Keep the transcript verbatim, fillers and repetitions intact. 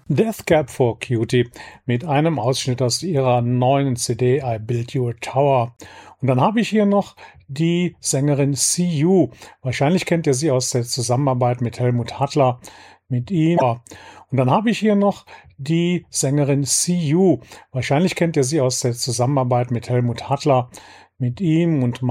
Death Cab for Cutie mit einem Ausschnitt aus ihrer neuen C D I Built You a Tower. Und dann habe ich hier noch die Sängerin See You. Wahrscheinlich kennt ihr sie aus der Zusammenarbeit mit Helmut Hattler, mit ihm. Und dann habe ich hier noch die Sängerin See You. Wahrscheinlich kennt ihr sie aus der Zusammenarbeit mit Helmut Hattler, mit ihm und